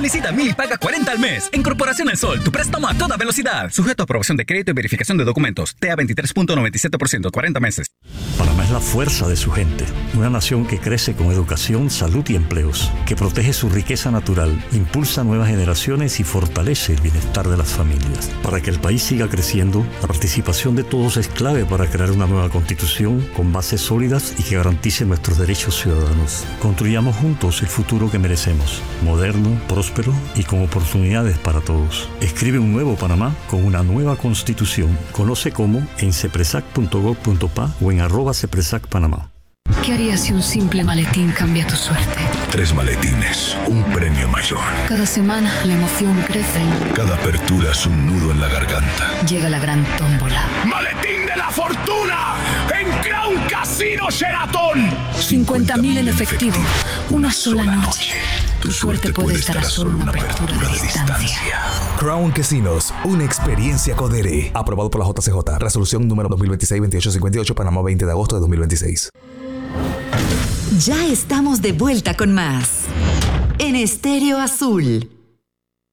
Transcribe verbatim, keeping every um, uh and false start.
Solicita mil y paga cuarenta al mes. En Corporación El Sol, tu préstamo a toda velocidad. Sujeto a aprobación de crédito y verificación de documentos. T A veintitrés punto noventa y siete por ciento, cuarenta meses. Panamá es la fuerza de su gente. Una nación que crece con educación, salud y empleos. Que protege su riqueza natural, impulsa nuevas generaciones y fortalece el bienestar de las familias. Para que el país siga creciendo, la participación de todos es clave para crear una nueva constitución con bases sólidas y que garantice nuestros derechos ciudadanos. Construyamos juntos el futuro que merecemos. Moderno, próspero y con oportunidades para todos. Escribe un nuevo Panamá con una nueva constitución. Conoce cómo en cepresac punto gov punto pa o en arroba cepresac Panamá. ¿Qué harías si un simple maletín cambia tu suerte? Tres maletines, un premio mayor. Cada semana la emoción crece. Cada apertura es un nudo en la garganta. Llega la gran tómbola. ¡Maletín de la fortuna! ¡En Crown Casino Sheraton! cincuenta mil en efectivo. Una sola noche. Tu suerte puede estar a solo una apertura de distancia. Crown Casinos, una experiencia Codere. Aprobado por la J C J. Resolución número dos mil veintiséis veintiocho cincuenta y ocho, Panamá, veinte de agosto de dos mil veintiséis. Ya estamos de vuelta con más en Estéreo Azul.